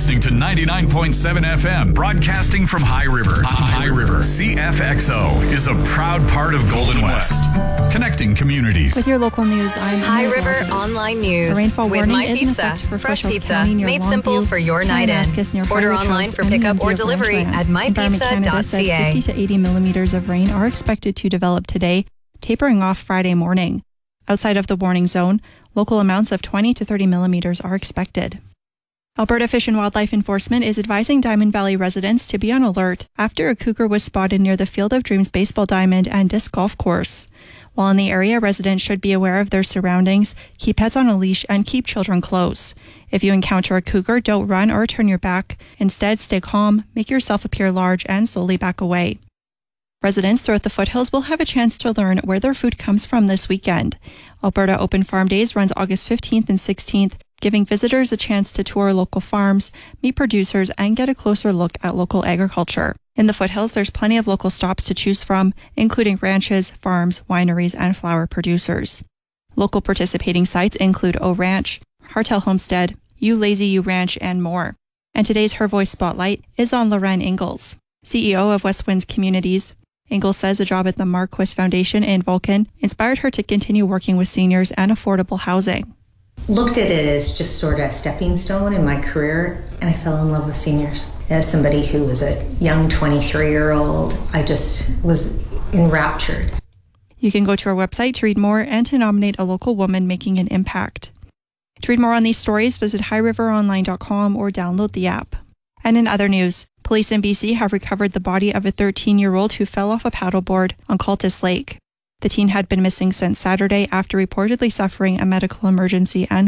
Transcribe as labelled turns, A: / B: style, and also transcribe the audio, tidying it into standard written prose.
A: listening to 99.7 FM, broadcasting from High River. High River. CFXO is a proud part of Golden West, connecting communities.
B: With your local news, I'm
C: High River Online News.
B: A rainfall
C: with
B: warning
C: My
B: is in
C: Pizza.
B: effect for
C: Fresh
B: Foothills
C: pizza,
B: County near
C: made
B: Longview,
C: simple for your night in.
B: Kananaskis near
C: Order
B: Highwood
C: online
B: House,
C: for
B: and
C: pickup
B: India
C: or delivery
B: Branchland.
C: at
B: Environment Canada says 50
C: mypizza.ca.
B: to 80 millimeters of rain are expected to develop today, tapering off Friday morning. Outside of the warning zone, local amounts of 20 to 30 millimeters are expected. Alberta Fish and Wildlife Enforcement is advising Diamond Valley residents to be on alert after a cougar was spotted near the Field of Dreams baseball diamond and disc golf course. While in the area, residents should be aware of their surroundings, keep pets on a leash, and keep children close. If you encounter a cougar, don't run or turn your back. Instead, stay calm, make yourself appear large, and slowly back away. Residents throughout the foothills will have a chance to learn where their food comes from this weekend. Alberta Open Farm Days runs August 15th and 16th, giving visitors a chance to tour local farms, meet producers, and get a closer look at local agriculture. In the foothills, there's plenty of local stops to choose from, including ranches, farms, wineries, and flower producers. Local participating sites include O Ranch, Hartel Homestead, You Lazy You Ranch, and more. And today's Her Voice Spotlight is on Lorraine Ingalls, CEO of West Winds Communities. Ingalls says a job at the Marquis Foundation in Vulcan inspired her to continue working with seniors and affordable housing.
D: Looked at it as just sort of a stepping stone in my career, and I fell in love with seniors. As somebody who was a young 23-year-old, I just was enraptured.
B: You can go to our website to read more and to nominate a local woman making an impact. To read more on these stories, visit highriveronline.com or download the app. And in other news, police in BC have recovered the body of a 13-year-old who fell off a paddleboard on Cultus Lake. The teen had been missing since Saturday after reportedly suffering a medical emergency and